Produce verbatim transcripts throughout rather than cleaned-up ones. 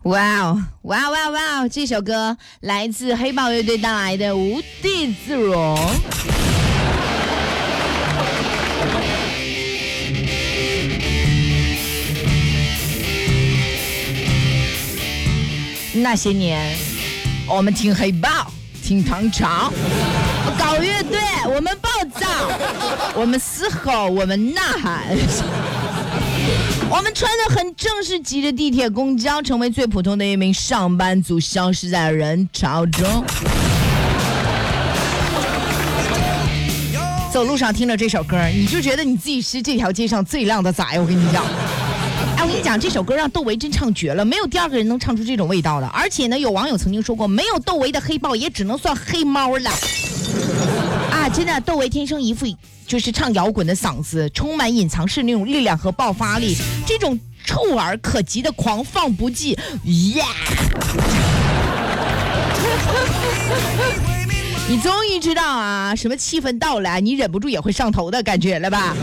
哇哦，哇哇哇！这首歌来自黑豹乐队带来的《无地自容》。那些年，我们听黑豹，听唐朝，搞乐队，我们暴躁，我们嘶吼，我们呐喊。我们穿得很正式，挤着地铁公交，成为最普通的一名上班族，消失在人潮中。走路上听着这首歌，你就觉得你自己是这条街上最靓的仔。我跟你讲，哎，我跟你讲，这首歌让窦唯真唱绝了，没有第二个人能唱出这种味道的。而且呢，有网友曾经说过，没有窦唯的黑豹也只能算黑猫了。啊，真的，窦唯天生一副就是唱摇滚的嗓子，充满隐藏式那种力量和爆发力，这种触耳可及的狂放不羁，耶、yeah! 你终于知道啊，什么气氛到了，你忍不住也会上头的感觉了吧？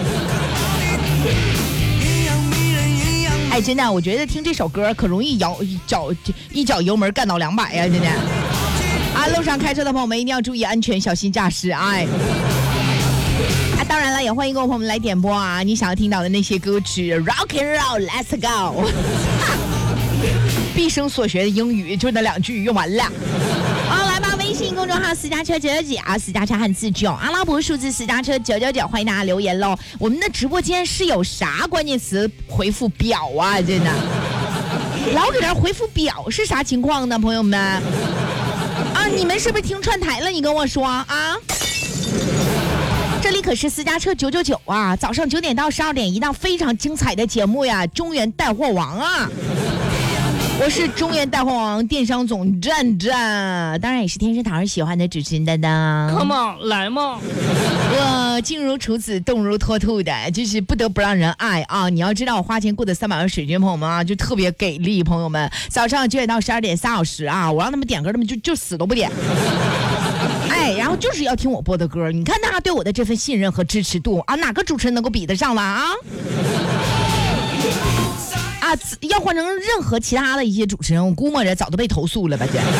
哎，真的，我觉得听这首歌可容易摇脚一脚油门干到两百呀，真的。啊，路上开车的朋友们一定要注意安全，小心驾驶，哎。啊，当然了，也欢迎各位朋友们来点播啊，你想要听到的那些歌曲 ，Rock and Roll Let's Go， 毕生所学的英语就那两句用完了。好，来吧，微信公众号私家车九九九啊，私家车汉字九，阿拉伯数字私家车九九九，欢迎大家留言喽。我们的直播间是有啥关键词回复表啊？真的，老给人回复表是啥情况呢，朋友们？啊，你们是不是听串台了？你跟我说啊。这里可是私家车九九九啊，早上九点到十二点一档非常精彩的节目呀，中原带货王啊！我是中原带货王电商总站站，当然也是天生讨人喜欢的主持人担当。 Come on， 来嘛！ 我静如处子，动如脱兔的，就是不得不让人爱啊！你要知道，我花钱雇的三百万水军朋友们啊，就特别给力，朋友们。早上九点到十二点仨小时啊，我让他们点歌，他们就就死都不点。哎，然后就是要听我播的歌，你看大家对我的这份信任和支持度啊，哪个主持人能够比得上了啊？啊，要换成任何其他的一些主持人，我估摸着早都被投诉了吧？这。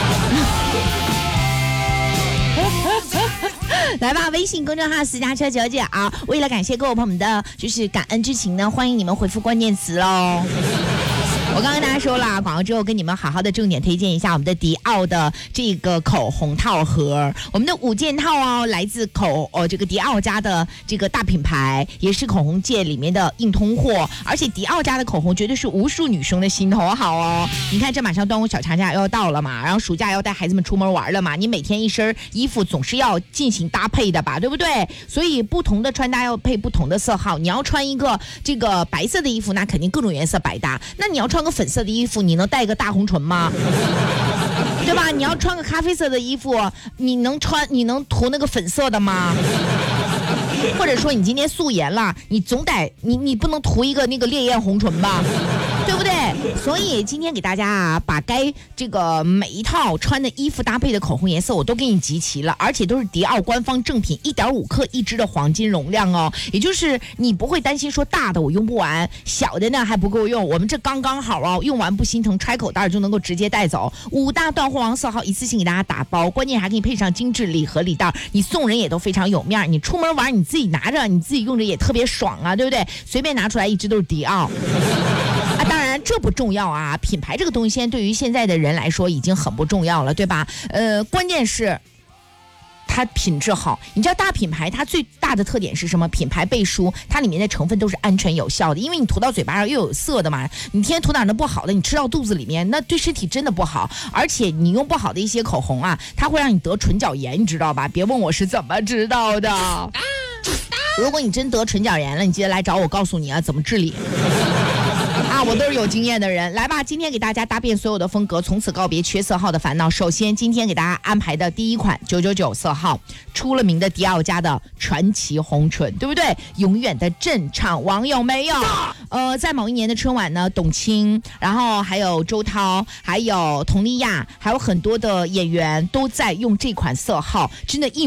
来吧，微信公众号私家车九九啊！为了感谢各位朋友们的就是感恩之情呢，欢迎你们回复关键词喽。我刚跟大家说了，广告之后跟你们好好的重点推荐一下我们的迪奥的这个口红套盒，我们的五件套哦，来自口哦这个迪奥家的这个大品牌，也是口红界里面的硬通货，而且迪奥家的口红绝对是无数女生的心头好哦。你看这马上端午小长假要到了嘛，然后暑假要带孩子们出门玩了嘛，你每天一身衣服总是要进行搭配的吧，对不对？所以不同的穿搭要配不同的色号，你要穿一个这个白色的衣服，那肯定各种颜色百搭，那你要穿个粉色的衣服，你能带个大红唇吗？对吧？你要穿个咖啡色的衣服，你能穿你能涂那个粉色的吗？或者说你今天素颜了，你总得你你不能涂一个那个烈焰红唇吧？对不对？所以今天给大家啊，把该这个每一套穿的衣服搭配的口红颜色我都给你集齐了，而且都是迪奥官方正品，一点五克一支的黄金容量哦，也就是你不会担心说大的我用不完，小的呢还不够用，我们这刚刚好哦，用完不心疼，揣口袋就能够直接带走。五大断货王色号一次性给大家打包，关键还给你配上精致礼盒礼袋，你送人也都非常有面，你出门玩你自己拿着，你自己用着也特别爽啊，对不对？随便拿出来一支都是迪奥。啊，当然这不重要啊，品牌这个东西对于现在的人来说已经很不重要了，对吧？呃，关键是它品质好。你知道大品牌它最大的特点是什么？品牌背书，它里面的成分都是安全有效的，因为你涂到嘴巴上又有色的嘛，你天天涂点那不好的，你吃到肚子里面，那对身体真的不好。而且你用不好的一些口红啊，它会让你得唇角炎，你知道吧？别问我是怎么知道的。如果你真得唇角炎了，你记得来找我，告诉你啊怎么治理。啊，我都是有经验的人。来吧，今天给大家搭遍所有的风格，从此告别缺色号的烦恼。首先今天给大家安排的第一款九九九色号，出了名的迪奥家的传奇红唇，对不对？永远的镇场王有没有？呃，在某一年的春晚呢，董卿，然后还有周涛，还有佟丽娅，还有很多的演员都在用这款色号，真的一